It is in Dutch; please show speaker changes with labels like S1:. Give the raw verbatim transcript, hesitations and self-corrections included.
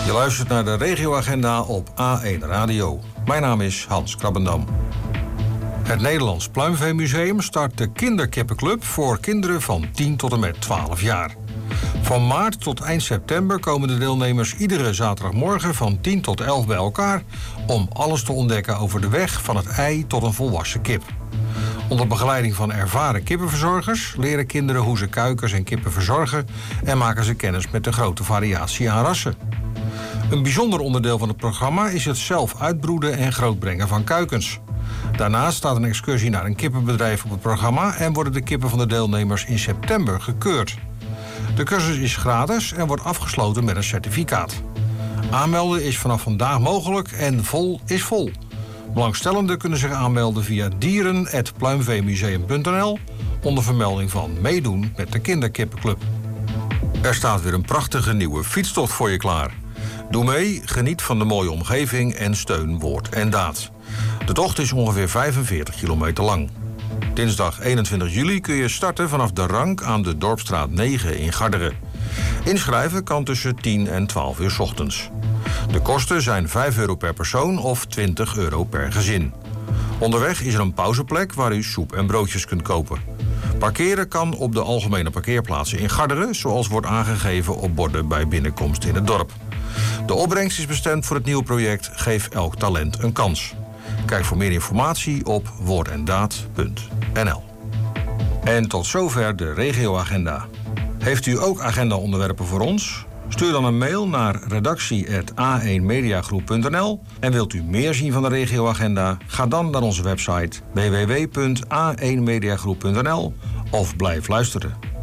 S1: Je luistert naar de regioagenda op A één Radio. Mijn naam is Hans Krabbendam. Het Nederlands Pluimveemuseum start de Kinderkippenclub voor kinderen van tien tot en met twaalf jaar. Van maart tot eind september komen de deelnemers iedere zaterdagmorgen van tien tot elf bij elkaar om alles te ontdekken over de weg van het ei tot een volwassen kip. Onder begeleiding van ervaren kippenverzorgers leren kinderen hoe ze kuikens en kippen verzorgen en maken ze kennis met de grote variatie aan rassen. Een bijzonder onderdeel van het programma is het zelf uitbroeden en grootbrengen van kuikens. Daarnaast staat een excursie naar een kippenbedrijf op het programma en worden de kippen van de deelnemers in september gekeurd. De cursus is gratis en wordt afgesloten met een certificaat. Aanmelden is vanaf vandaag mogelijk en vol is vol. Belangstellenden kunnen zich aanmelden via dieren punt pluimveemuseum punt n l onder vermelding van meedoen met de Kinderkippenclub. Er staat weer een prachtige nieuwe fietstocht voor je klaar. Doe mee, geniet van de mooie omgeving en steun woord en daad. De tocht is ongeveer vijfenveertig kilometer lang. Dinsdag eenentwintig juli kun je starten vanaf de Rank aan de Dorpstraat negen in Garderen. Inschrijven kan tussen tien en twaalf uur 's ochtends. De kosten zijn vijf euro per persoon of twintig euro per gezin. Onderweg is er een pauzeplek waar u soep en broodjes kunt kopen. Parkeren kan op de algemene parkeerplaatsen in Garderen, zoals wordt aangegeven op borden bij binnenkomst in het dorp. De opbrengst is bestemd voor het nieuwe project Geef elk talent een kans. Kijk voor meer informatie op woordendaad punt n l. En tot zover de regioagenda. Heeft u ook agendaonderwerpen voor ons? Stuur dan een mail naar redactie punt a één mediagroep punt n l. En wilt u meer zien van de regioagenda? Ga dan naar onze website w w w punt a één mediagroep punt n l of blijf luisteren.